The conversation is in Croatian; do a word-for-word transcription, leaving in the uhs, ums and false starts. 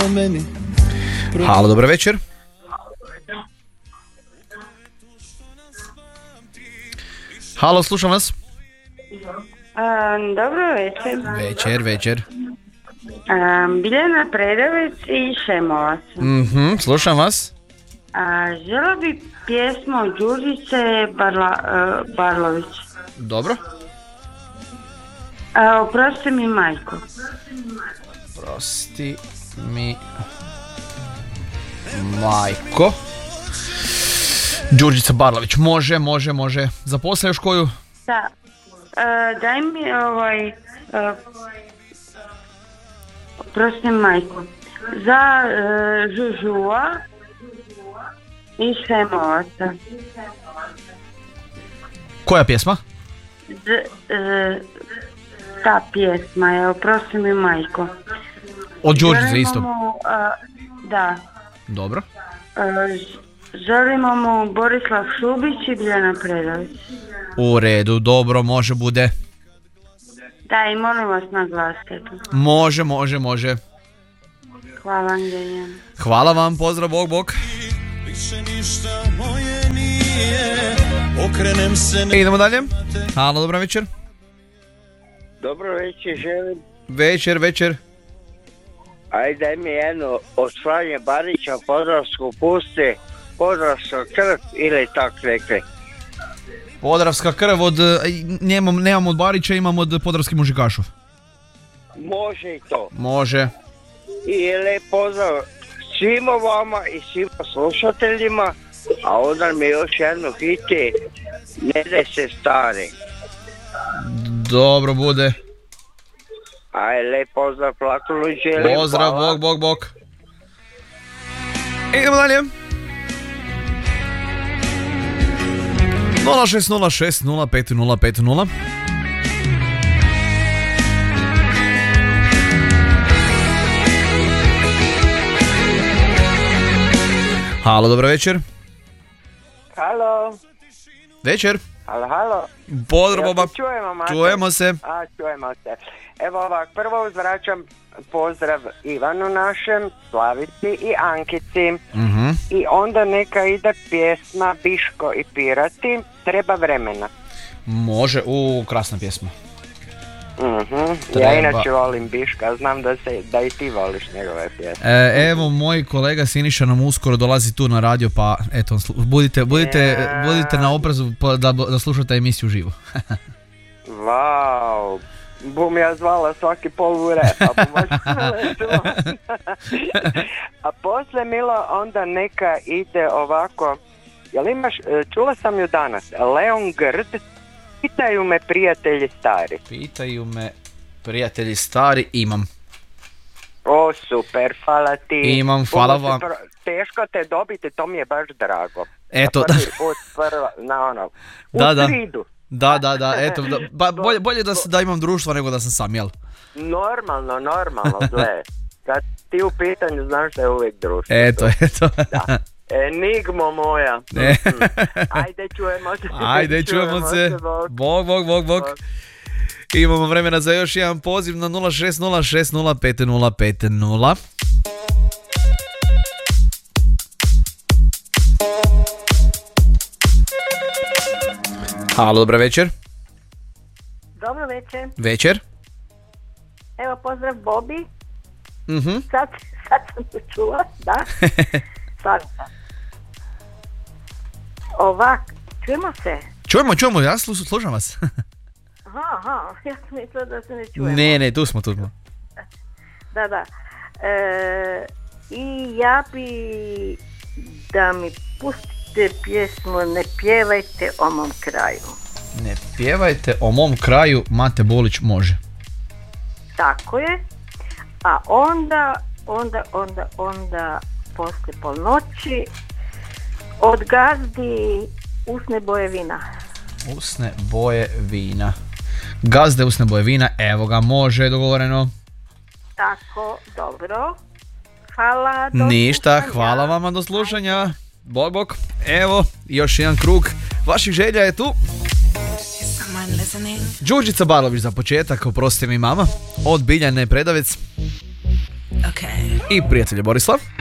po meni. Halo, dobar večer. Halo, slušam vas. A, dobro večer. Večer, večer. A, Biljana Predavec i Šemovac. Mhm, slušam vas. A, žela bi pjesmu od Đurđice Barla, uh, Barlović. Dobro. A, oprosti mi majko. Prosti mi majko. Đurđica Barlović, može, može, može. Zaposle još koju? Da. A, daj mi ovaj... A, oprosti mi majko. Za uh, Žužua i Šemovaca. Koja pjesma? D, uh, ta pjesma je Oprosti mi majko. Od Đurđice Želimo isto. Mu, a, da. Dobro. A, želimo mu Borislav Šubić i Biljana Predavec. U redu, dobro, može bude. Da, i molim vas naglasite. Može, može, može. Hvala vam, Biljana. Hvala vam, pozdrav, bog, bog. Više ništa moje nije, okrenem se ne... Idemo dalje. Halo, dobro večer. Dobro večer, želim. Večer, večer. Ajde, daj mi jedno od Franje Barića, Podravsku puste, Podravska krv ili tak rekli. Podravska krv od... Nemam, nemam od Barića, imam od Podravskih mužikašov. Može i to. Može. I lijep pozdrav svima vama i svima slušateljima, a onda mi još jedno hiti, Ne daj se stari. Dobro bude. Aj, lijep pozdrav, Platulu želim. Pozdrav, hvala. bog, bog, bog. Idemo dalje. nula šest nula šest nula pet nula pet nula. Halo, dobro večer. Halo. Večer. Halo, halo. Pozdrav, Jel baba. se čujemo, Mate? Čujemo se. A, čujemo se. Evo ovak, prvo uzvraćam pozdrav Ivanu našem, Slavici i Ankici. Mhm. I onda neka ide pjesma Biško i Pirati, Treba vremena. Može, u krasna pjesma. Mhm. Treba. Ja inače volim Biška, znam da, se, da i ti voliš njegove pjesme. E, evo, moj kolega Siniša nam uskoro dolazi tu na radio, pa eto, slu- budite, budite, Ja. budite na oprezu pa da, da slušate emisiju živo. Vau, bum ja zvala svaki pol ure, a pomoći A posle Milo onda neka ide ovako, jel imaš, čula sam ju danas, Leon Grd, Pitaju me prijatelji stari. Pitaju me prijatelji stari, imam. O, super, hvala ti. Imam, hvala Puno se vam. pr- Teško te dobiti, to mi je baš drago. Eto. Na prvi put, prva, na ono, u Da, da. sridu. Da, da, da, eto, da, ba, bolje, bolje da, s- da imam društvo nego da sam sam, jel? Normalno, normalno, gle. Kad ti u pitanju znaš da je uvijek društvo. Eto, eto. Da. Enigmo moja. E. Mhm. Ajde, čujemo se. Ajde, čujemo se. Bog. Bog, bog, bog, bog. Bog. Imamo vremena za još jedan poziv na nula šest nula šest nula pet nula pet nula. Halo, dobar večer. Dobro večer. Večer. Evo pozdrav Bobi. Mhm. Sad, sad sam to čula, da. Sad. Ovak, čujemo se? Čujemo, čujemo, ja slu- slušam vas. Aha, aha, ja sam mislila da se ne čujemo. Ne, ne, tu smo, tu smo. Da, da. E, I ja bi da mi pustite pjesmu Ne pjevajte o mom kraju. Ne pjevajte o mom kraju, Mate Bolić može. Tako je. A onda, onda, onda, onda poslije polnoći od Gazdi Usne boje vina. Usne boje vina. Gazde usne boje vina, evo ga, može, dogovoreno. Tako, dobro. Hvala. do Ništa, slušanja. hvala vama, do slušanja. Bog, bog. Evo, još jedan krug vaših želja je tu. Đurđica Barlović za početak, oprosti mi mama, od Biljane Predavec. I prijatelje Borislav.